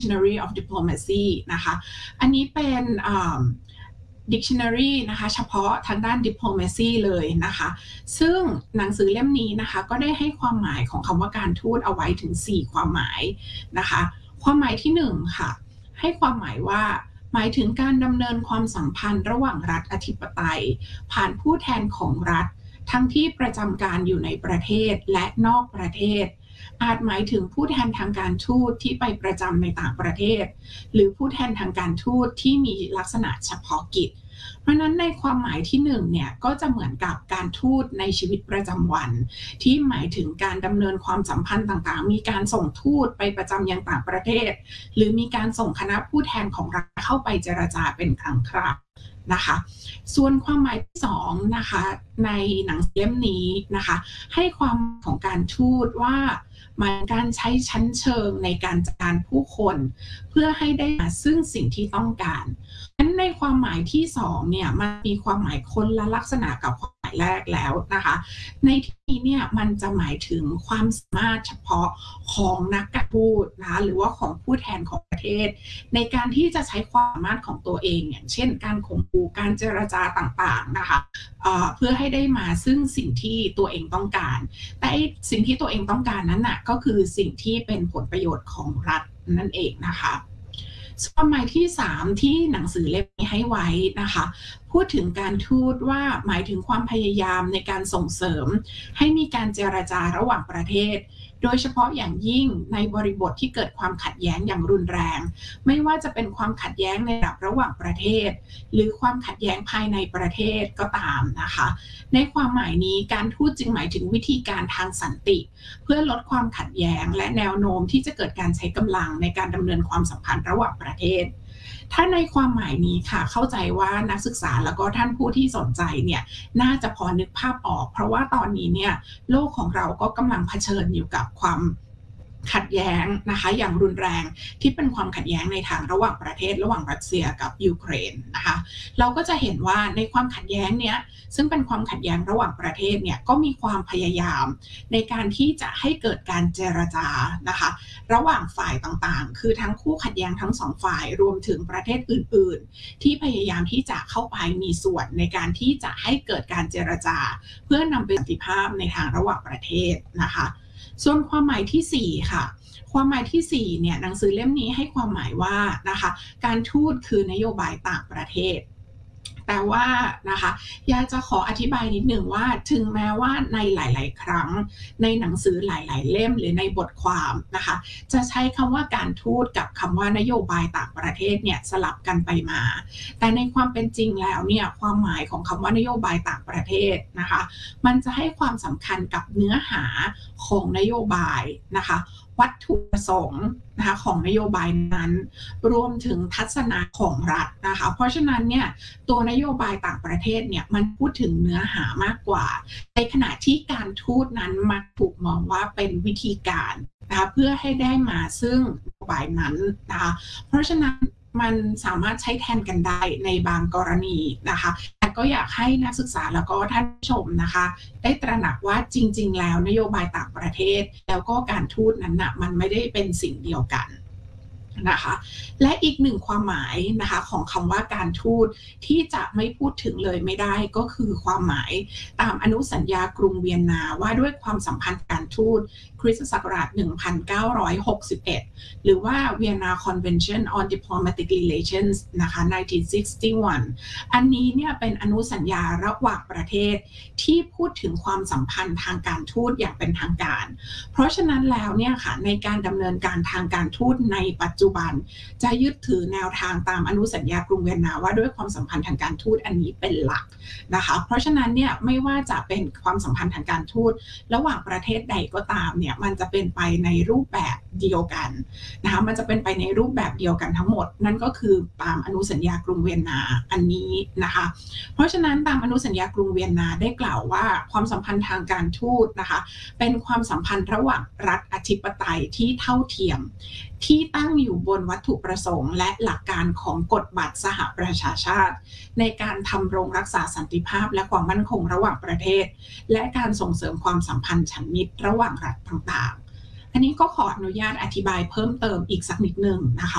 Dictionary of Diplomacy นะคะอันนี้เป็นdictionary นะคะเฉพาะทางด้าน diplomacy เลยนะคะซึ่งหนังสือเล่มนี้นะคะก็ได้ให้ความหมายของคำว่าการทูตเอาไว้ถึง4ความหมายนะคะความหมายที่1ค่ะให้ความหมายว่าหมายถึงการดำเนินความสัมพันธ์ระหว่างรัฐอธิปไตยผ่านผู้แทนของรัฐทั้งที่ประจำการอยู่ในประเทศและนอกประเทศอาจหมายถึงผู้แทนทางการทูตที่ไปประจำในต่างประเทศหรือผู้แทนทางการทูตที่มีลักษณะเฉพาะกิจเพราะนั้นในความหมายที่1เนี่ยก็จะเหมือนกับการทูตในชีวิตประจำวันที่หมายถึงการดำเนินความสัมพันธ์ต่างๆมีการส่งทูตไปประจำยังต่างประเทศหรือมีการส่งคณะผู้แทนของรัฐเข้าไปเจรจาเป็นครั้งคราวนะคะส่วนความหมายที่2นะคะในหนังสือเล่มนี้นะคะให้ความของการทูตว่าหมายการใช้ชั้นเชิงในการจัดการผู้คนเพื่อให้ได้มาซึ่งสิ่งที่ต้องการนั้นในความหมายที่2เนี่ยมันมีความหมายคนละลักษณะกับความหมายแรกแล้วนะคะในที่นี้เนี่ยมันจะหมายถึงความสามารถเฉพาะของนักการทูตนะคะหรือว่าของผู้แทนของประเทศในการที่จะใช้ความสามารถของตัวเองอย่างเช่นการข่มขู่การเจรจาต่างๆนะคะเพื่อให้ได้มาซึ่งสิ่งที่ตัวเองต้องการแต่สิ่งที่ตัวเองต้องการนั้นน่ะก็คือสิ่งที่เป็นผลประโยชน์ของรัฐนั่นเองนะคะความหมายที่3ที่หนังสือเล่มนี้ให้ไว้นะคะพูดถึงการทูตว่าหมายถึงความพยายามในการส่งเสริมให้มีการเจรจาระหว่างประเทศโดยเฉพาะอย่างยิ่งในบริบทที่เกิดความขัดแย้งอย่างรุนแรงไม่ว่าจะเป็นความขัดแย้งในระดับระหว่างประเทศหรือความขัดแย้งภายในประเทศก็ตามนะคะในความหมายนี้การทูตจึงหมายถึงวิธีการทางสันติเพื่อลดความขัดแย้งและแนวโน้มที่จะเกิดการใช้กำลังในการดำเนินความสัมพันธ์ระหว่างประเทศถ้าในความหมายนี้ค่ะเข้าใจว่านักศึกษาแล้วก็ท่านผู้ที่สนใจเนี่ยน่าจะพอนึกภาพออกเพราะว่าตอนนี้เนี่ยโลกของเราก็กำลังเผชิญอยู่กับความขัดแย้งนะคะอย่างรุนแรงที่เป็นความขัดแย้งในทางระหว่างประเทศระหว่างรัสเซียกับยูเครนนะคะเราก็จะเห็นว่าในความขัดแย้งเนี้ยซึ่งเป็นความขัดแย้งระหว่างประเทศเนี่ยก็มีความพยายามในการที่จะให้เกิดการเจรจานะคะระหว่างฝ่ายต่างๆคือทั้งคู่ขัดแย้งทั้งสองฝ่ายรวมถึงประเทศอื่นๆที่พยายามที่จะเข้าไปมีส่วนในการที่จะให้เกิดการเจรจาเพื่อนำไปสันติภาพในทางระหว่างประเทศนะคะส่วนความหมายที่4ค่ะความหมายที่4เนี่ยหนังสือเล่มนี้ให้ความหมายว่านะคะการทูตคือนโยบายต่างประเทศแต่ว่านะคะอยากจะขออธิบายนิดหนึ่งว่าถึงแม้ว่าในหลายๆครั้งในหนังสือหลายๆเล่มหรือในบทความนะคะจะใช้คำว่าการทูตกับคำว่านโยบายต่างประเทศเนี่ยสลับกันไปมาแต่ในความเป็นจริงแล้วเนี่ยความหมายของคำว่านโยบายต่างประเทศนะคะมันจะให้ความสำคัญกับเนื้อหาของนโยบายนะคะวัตถุประสงค์นะคะของนโยบายนั้นรวมถึงทัศนะของรัฐนะคะเพราะฉะนั้นเนี่ยตัวนโยบายต่างประเทศเนี่ยมันพูดถึงเนื้อหามากกว่าในขณะที่การทูตนั้นมักถูกมองว่าเป็นวิธีการนะคะเพื่อให้ได้มาซึ่งนโยบายนั้นนะคะเพราะฉะนั้นมันสามารถใช้แทนกันได้ในบางกรณีนะคะแต่ก็อยากให้นักศึกษาแล้วก็ท่านผู้ชมนะคะได้ตระหนักว่าจริงๆแล้วนโยบายต่างประเทศแล้วก็การทูตนั้นนะมันไม่ได้เป็นสิ่งเดียวกันนะคะและอีกหนึ่งความหมายนะคะของคำว่าการทูตที่จะไม่พูดถึงเลยไม่ได้ก็คือความหมายตามอนุสัญญากรุงเวียนนาว่าด้วยความสัมพันธ์การทูตคริสตศักราช 1961 หรือว่า Vienna Convention on Diplomatic Relations นะคะ 1961 อันนี้เนี่ยเป็นอนุสัญญาระหว่างประเทศที่พูดถึงความสัมพันธ์ทางการทูตอย่างเป็นทางการเพราะฉะนั้นแล้วเนี่ยค่ะในการดำเนินการทางการทูตในปัจจุบันจะยึดถือแนวทางตามอนุสัญญากรุงเวียนนาว่าด้วยความสัมพันธ์ทางการทูตอันนี้เป็นหลักนะคะเพราะฉะนั้นเนี่ยไม่ว่าจะเป็นความสัมพันธ์ทางการทูตระหว่างประเทศใดก็ตามเนี่ยมันจะเป็นไปในรูปแบบเดียวกันนะคะมันจะเป็นไปในรูปแบบเดียวกันทั้งหมดนั่นก็คือตามอนุสัญญากรุงเวียนนาอันนี้นะคะเพราะฉะนั้นตามอนุสัญญากรุงเวียนนาได้กล่าวว่าความสัมพันธ์ทางการทูตนะคะเป็นความสัมพันธ์ระหว่างรัฐอธิปไตยที่เท่าเทียมที่ตั้งอยู่บนวัตถุประสงค์และหลักการของกฎบัตรสหประชาชาติในการทำรงรักษาสันติภาพและความมั่นคงระหว่างประเทศและการส่งเสริมความสัมพันธ์ฉันมิตรระหว่างรัฐต่างๆอันนี้ก็ขออนุญาตอธิบายเพิ่มเติมอีกสักนิดนึงนะคะ